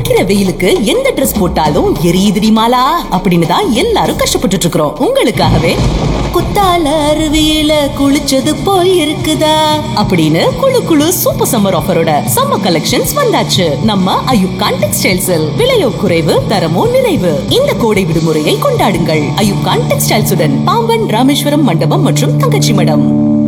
அடிக்கிற வெயிலுக்கு எந்த Dress போட்டாலும் எரியுதுடி மாலா அப்படின்னு தான் எல்லாரும் கஷ்டப்பட்டுட்டு இருக்கிறோம். உங்களுக்காகவே குத்தால அருவியில குளிச்சது போல் இருக்குதா அப்படின்னு குளு குளு சூப்பர் சம்மர் ஆஃபரோட சம்மர் கலெக்ஷன்ஸ் வந்தாச்சு. நம்ம அயூப் கான் டெக்ஸ்டைல்ஸில் விலையோ குறைவு தரமோ நிறைவு. இந்த கோடை விடுமுறையை கொண்டாடுங்கள் அயூப் கான் டெக்ஸ்டைல்ஸ் உடன், பாம்பன் ராமேஸ்வரம் மண்டபம் மற்றும் தங்கச்சி மடம்.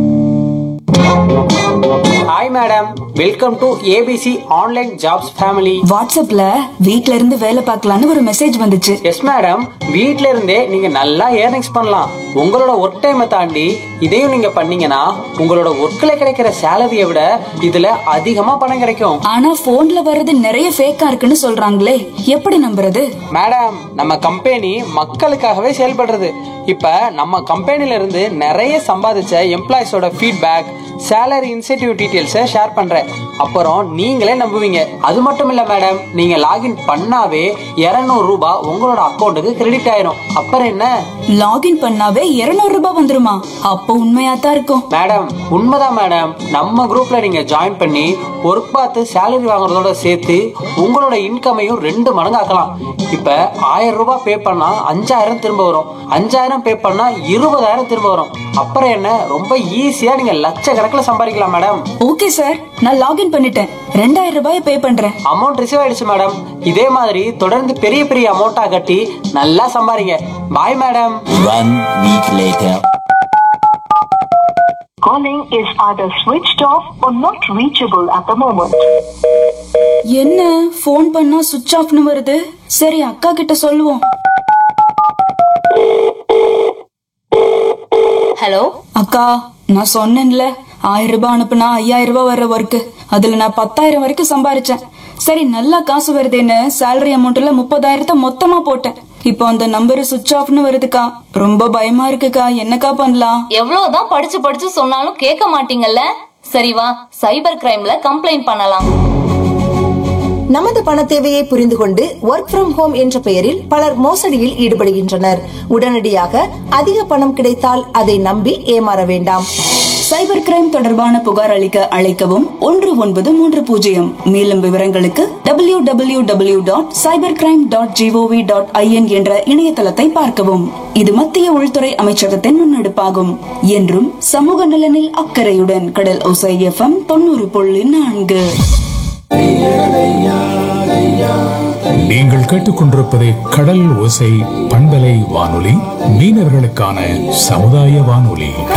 Hi madam, welcome to ABC online jobs family. வாட்ஸ்அப்ல வீட்ல இருந்து வேலை பார்க்கலான்னு ஒரு மெசேஜ் வந்துச்சு. எஸ் மேடம், வீட்ல இருந்தே நீங்க நல்லா ஏர்னிங்ஸ் பண்ணலாம். உங்களோட ஒர்க் டைமை தாண்டி இதையும் நீங்க பண்ணீங்கன்னா உங்களோட ஒர்க்ல கிடைக்கிற சேலரியை விட இதுல அதிகமா பணம் கிடைக்கும். ஆனா போன்ல வர்றது நிறைய ஃபேக்கா இருக்குன்னு சொல்றாங்களே, எப்படி நம்புறது? மேடம், நம்ம கம்பெனி மக்களுக்காகவே செயல்படுறது. இப்ப நம்ம கம்பெனில இருந்து நிறைய சம்பாதிச்ச எம்ப்ளாயிஸோட ஃபீட்பேக், சேலரி இன்சென்டிவ் டீடைல்ஸை ஷேர் பண்றேன். அப்புறம் நீங்களே நம்புவீங்க. அது மட்டும் இல்ல மேடம், நீங்க லாகின் பண்ணாவே 200 ரூபாய் உங்களோட அக்கௌண்ட்டுக்கு கிரெடிட் ஆயிரும். அப்புறம் என்ன, லாகின் பண்ணாவே 200 ரூபாய் வந்துருமா? அப்போ உண்மையா தான் இருக்கும். மேடம் உண்மைதான் மேடம். நம்ம குரூப்ல நீங்க ஜாயின் பண்ணி ஒர்க் பார்த்து சேலரி வாங்குறதோட சேர்த்து உங்களோட இன்கமையும் 2 மடங்கு ஆக்கலாம். இப்ப 1000 ரூபாய் பே பண்ணா 5000 திரும்ப வரும். 5000 பே பண்ணா 20000 திரும்ப வரும். அப்புறம் என்ன, ரொம்ப ஈஸியா நீங்க லட்சக்கணக்கில் சம்பாதிக்கலாம் மேடம். ஓகே சார், நான் லாகின் பண்ணிட்டேன். 2000 ரூபாய் பே பண்றேன். அமௌண்ட் ரிசீவ் ஆயிடுச்சு மேடம். இதே மாதிரி தொடர்ந்து பெரிய பெரிய அமௌண்டா கட்டி நல்லா சம்பாதிங்க. Bye madam. 1 week later. Calling is either switched off or not reachable at the moment. என்ன போன் பண்ணா சுவிட்ச் ஆஃப்னு வருது? சரி, அக்கா கிட்ட சொல்லுவோம். ஹலோ அக்கா, நான் சொன்னேன்ல 1000 ரூபாய் அனுப்புனா 5000 ரூபாய் வர்ற ஒர்க்கு, அதுல நான் 10000 வரைக்கும் சம்பாரிச்சேன். சரி, நல்லா காசு வருதுன்னு சேலரி அமௌண்ட்ல 30,000 மொத்தமா போட்டேன். இப்போ அந்த நம்பர் சுவிட்ச் ஆஃப்னு வருதுக்கா. ரொம்ப பயமா இருக்குக்கா, என்னக்கா பண்ணலாம்? எவ்வளவுதான் படிச்சு படிச்சு சொன்னாலும் கேட்க மாட்டீங்கல்ல. சரி வா, சைபர் கிரைம்ல கம்ப்ளைண்ட் பண்ணலாம். நமது பண தேவையை புரிந்து கொண்டு ஒர்க் ஃப்ரம் ஹோம் என்ற பெயரில் பலர் மோசடியில் ஈடுபடுகின்றனர். உடனடியாக அதிக பணம் கிடைத்தால் அதை நம்பி ஏமாற வேண்டாம். சைபர் கிரைம் தொடர்பான புகார் அளிக்க அழைக்கவும் 1930. மேலும் விவரங்களுக்கு www.cybercrime.gov.in என்ற இணையதளத்தை பார்க்கவும். இது மத்திய உள்துறை அமைச்சகத்தின் முன்னெடுப்பாகும். என்றும் சமூக நலனில் அக்கறையுடன் கடல் ஓசை FM 90.4. நீங்கள் கேட்டுக்கொண்டிருப்பது கடல் ஓசை பண்பலை வானொலி, மீனவர்களுக்கான சமுதாய வானொலி.